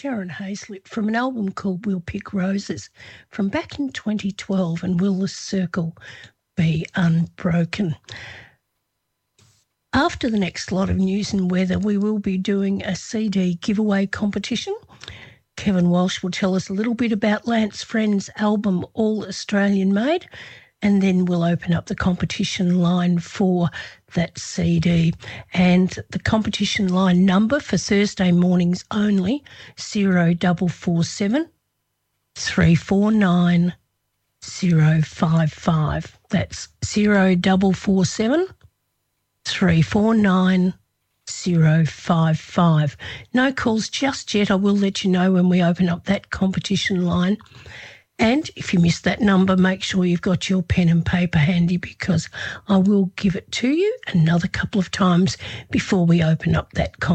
Sharon Hazlett from an album called We'll Pick Roses from back in 2012, and Will the Circle Be Unbroken? After the next lot of news and weather, we will be doing a CD giveaway competition. Kevin Walsh will tell us a little bit about Lance Friend's album All Australian Made, and then we'll open up the competition line for that CD. And the competition line number for Thursday mornings only, 0447 349 055. That's 0447 349 055. No calls just yet. I will let you know when we open up that competition line. And if you missed that number, make sure you've got your pen and paper handy, because I will give it to you another couple of times before we open up that competition.